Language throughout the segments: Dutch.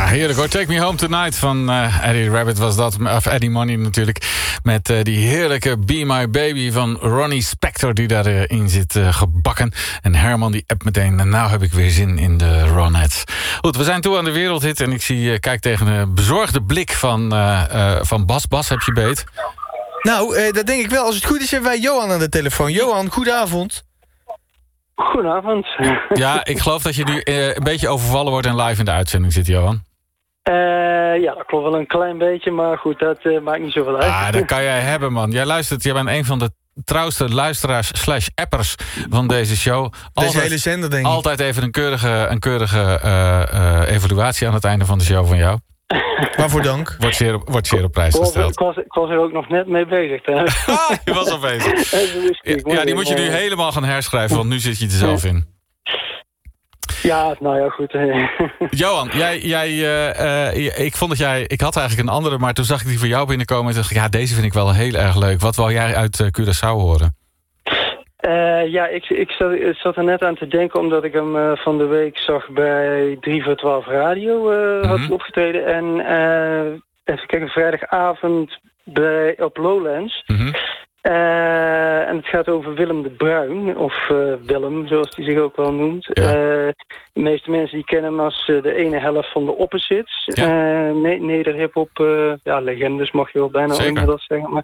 heerlijk hoor. Take Me Home Tonight van Eddie Rabbit was dat. Of Eddie Money natuurlijk. Met die heerlijke Be My Baby van Ronnie Spector die daarin zit gebakken. En Herman die appt meteen. En nou heb ik weer zin in de Ronettes. Goed, we zijn toe aan de wereldhit. En ik kijk tegen een bezorgde blik van Bas. Bas, heb je beet? Nou, dat denk ik wel. Als het goed is hebben wij Johan aan de telefoon. Johan, goedenavond. Goedenavond. Ja, ik geloof dat je nu een beetje overvallen wordt en live in de uitzending zit, Johan. Ja, dat klopt wel een klein beetje, maar goed, dat maakt niet zoveel uit. Ah, dat kan jij hebben, man. Jij bent een van de trouwste luisteraars / appers van deze show. Deze hele zender, denk ik. Altijd even een keurige evaluatie aan het einde van de show van jou. Waarvoor dank. Wordt zeer op prijs gesteld. Ik was er ook nog net mee bezig. Je was al bezig. Ja, die moet je nu helemaal gaan herschrijven, want nu zit je er zelf in. Ja, nou ja, goed. Johan, ik vond dat ik had eigenlijk een andere, maar toen zag ik die voor jou binnenkomen en dacht ik, ja, deze vind ik wel heel erg leuk. Wat wou jij uit Curaçao horen? Ja, ik zat er net aan te denken omdat ik hem van de week zag bij 3 voor 12 Radio had opgetreden. En even kijken, vrijdagavond op Lowlands. En het gaat over Willem de Bruin, of Willem, zoals hij zich ook wel noemt. Ja. De meeste mensen die kennen hem als de ene helft van de Opposites. Ja. Neder-hiphop, legendes mag je wel bijna inmiddels zeggen.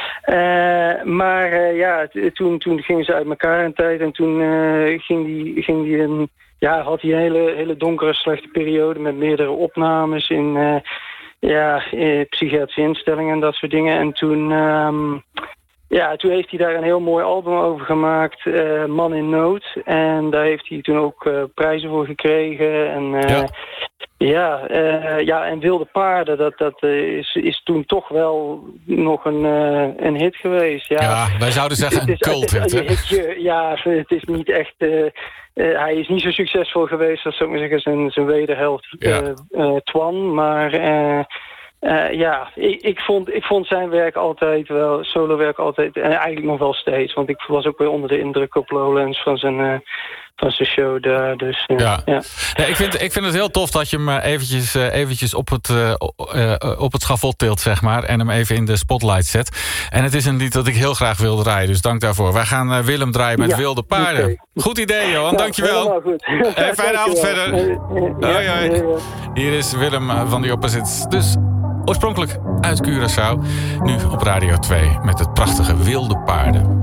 Maar toen gingen ze uit elkaar een tijd en toen had hij een hele donkere, slechte periode met meerdere opnames in psychiatrische instellingen en dat soort dingen. En toen heeft hij daar een heel mooi album over gemaakt, Man in Nood. En daar heeft hij toen ook prijzen voor gekregen. En en Wilde Paarden, dat is toen toch wel nog een hit geweest. Ja, wij zouden zeggen een culthit. Het is niet echt... hij is niet zo succesvol geweest als, zou ik maar zeggen, zijn wederhelft Twan. Maar... ik vond zijn werk altijd wel, solowerk altijd, en eigenlijk nog wel steeds. Want ik was ook weer onder de indruk op Lowlands van zijn show daar. Dus, ja, ik vind het heel tof dat je hem eventjes op het schavot tilt, zeg maar. En hem even in de spotlight zet. En het is een lied dat ik heel graag wil draaien, dus dank daarvoor. Wij gaan Willem draaien met Wilde Paarden. Okay. Goed idee, Johan, dankjewel. Goed. Fijne avond verder. Hoi. Hier is Willem van The Opposites. Dus... oorspronkelijk uit Curaçao, nu op Radio 2 met het prachtige Wilde Paarden.